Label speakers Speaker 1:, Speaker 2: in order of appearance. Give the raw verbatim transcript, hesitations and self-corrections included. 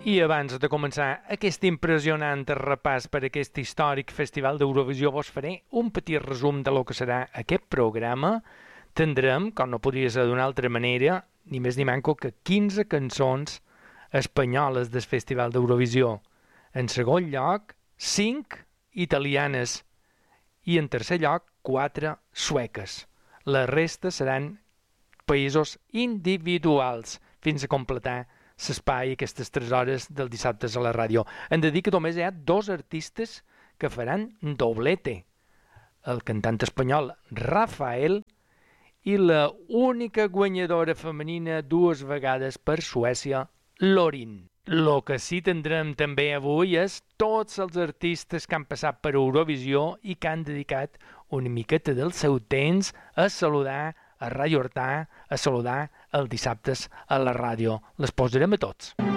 Speaker 1: I abans de començar aquest impressionant repàs per aquest històric Festival d'Eurovisió, vos faré un petit resum de lo que serà aquest programa. Tindrem, com no podria ser d'una altra manera, ni més ni manco que quinze cançons espanyoles del Festival d'Eurovisió. En segon lloc, cinc italianes. I en tercer lloc, quatre sueques. La resta seran països individuals, fins a completar l'espai aquestes tres hores del dissabte a la ràdio. Hem de dir que només hi ha dos artistes que faran doblete. El cantant espanyol Rafael i la única guanyadora femenina dues vegades per Suècia, Lorin. Lo que sí tindrem també avui és tots els artistes que han passat per Eurovisió i que han dedicat una miqueta del seu temps a saludar a Ràdio Hortà, a saludar els dissabtes a la ràdio. Les posarem a tots.